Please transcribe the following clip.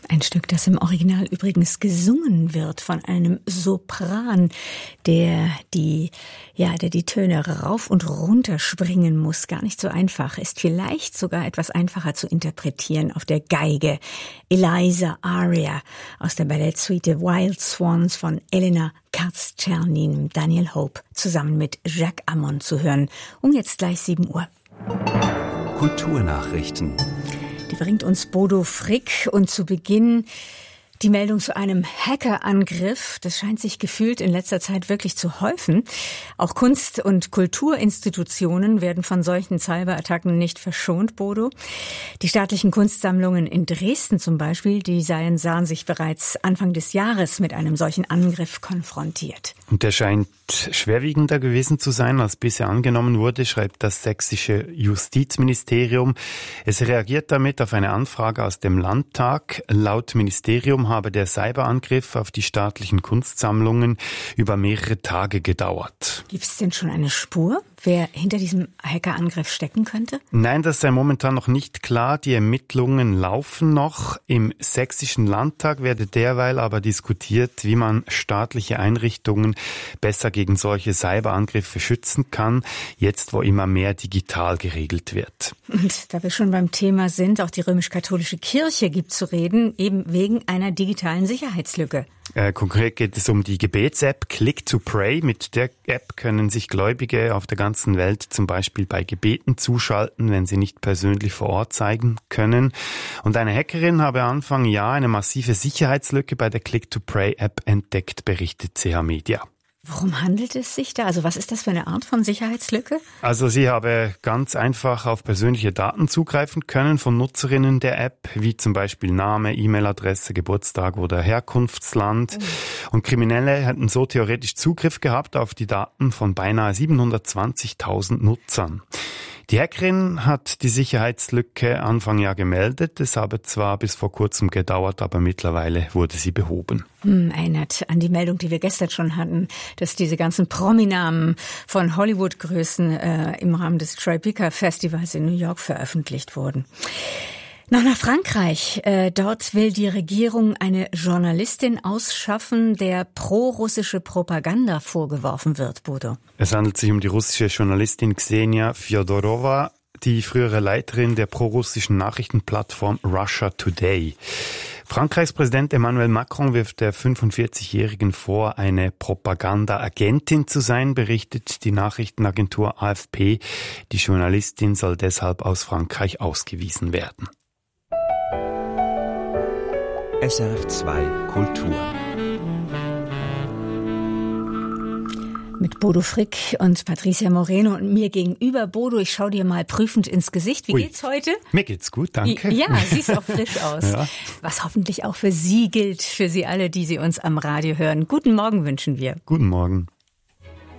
Ein Stück, das im Original übrigens gesungen wird von einem Sopran, der die Töne rauf und runter springen muss. Gar nicht so einfach. Ist vielleicht sogar etwas einfacher zu interpretieren auf der Geige. Eliza Aria aus der Ballettsuite Wild Swans von Elena Katz-Czernin, Daniel Hope, zusammen mit Jacques Ammon zu hören. Jetzt gleich 7 Uhr. Kulturnachrichten. Die bringt uns Bodo Frick und zu Beginn die Meldung zu einem Hackerangriff. Das scheint sich gefühlt in letzter Zeit wirklich zu häufen. Auch Kunst- und Kulturinstitutionen werden von solchen Cyberattacken nicht verschont, Bodo. Die staatlichen Kunstsammlungen in Dresden zum Beispiel, sahen sich bereits Anfang des Jahres mit einem solchen Angriff konfrontiert. Und der scheint schwerwiegender gewesen zu sein, als bisher angenommen wurde, schreibt das sächsische Justizministerium. Es reagiert damit auf eine Anfrage aus dem Landtag. Laut Ministerium habe der Cyberangriff auf die staatlichen Kunstsammlungen über mehrere Tage gedauert. Gibt es denn schon eine Spur, wer hinter diesem Hackerangriff stecken könnte? Nein, das sei momentan noch nicht klar. Die Ermittlungen laufen noch. Im sächsischen Landtag werde derweil aber diskutiert, wie man staatliche Einrichtungen besser gegen solche Cyberangriffe schützen kann, jetzt wo immer mehr digital geregelt wird. Und da wir schon beim Thema sind, auch die römisch-katholische Kirche gibt zu reden, eben wegen einer digitalen Sicherheitslücke. Konkret geht es um die Gebets-App Click to Pray. Mit der App können sich Gläubige auf der ganzen Welt zum Beispiel bei Gebeten zuschalten, wenn sie nicht persönlich vor Ort zeigen können. Und eine Hackerin habe Anfang Jahr eine massive Sicherheitslücke bei der Click to Pray App entdeckt, berichtet CH Media. Worum handelt es sich da? Also was ist das für eine Art von Sicherheitslücke? Also sie habe ganz einfach auf persönliche Daten zugreifen können von Nutzerinnen der App, wie zum Beispiel Name, E-Mail-Adresse, Geburtstag oder Herkunftsland. Und Kriminelle hätten so theoretisch Zugriff gehabt auf die Daten von beinahe 720.000 Nutzern. Die Hackerin hat die Sicherheitslücke Anfang Jahr gemeldet. Es habe zwar bis vor kurzem gedauert, aber mittlerweile wurde sie behoben. Erinnert an die Meldung, die wir gestern schon hatten, dass diese ganzen Prominamen von Hollywood-Größen im Rahmen des Tribeca-Festivals in New York veröffentlicht wurden. Noch nach Frankreich. Dort will die Regierung eine Journalistin ausschaffen, der pro-russische Propaganda vorgeworfen wird, Bodo. Es handelt sich um die russische Journalistin Ksenia Fjodorova, die frühere Leiterin der pro-russischen Nachrichtenplattform Russia Today. Frankreichs Präsident Emmanuel Macron wirft der 45-Jährigen vor, eine Propaganda-Agentin zu sein, berichtet die Nachrichtenagentur AFP. Die Journalistin soll deshalb aus Frankreich ausgewiesen werden. SRF 2 Kultur. Mit Bodo Frick und Patricia Moreno und mir gegenüber. Bodo, ich schaue dir mal prüfend ins Gesicht. Wie geht's heute? Mir geht's gut, danke. Ja, siehst auch frisch aus. Ja. Was hoffentlich auch für Sie gilt, für Sie alle, die Sie uns am Radio hören. Guten Morgen wünschen wir. Guten Morgen.